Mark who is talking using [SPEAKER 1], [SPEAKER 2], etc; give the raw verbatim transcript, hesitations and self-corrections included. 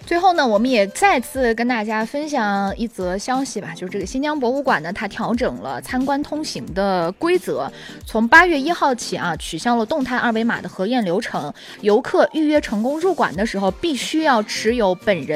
[SPEAKER 1] 最后呢，我们也再次跟大家分享一则消息吧，就是这个新疆博物馆呢，它调整了参观通行的规则，从八月一号起啊，取消了动态二维码的核验流程，游客预约成功入馆的时候，必须要持有本人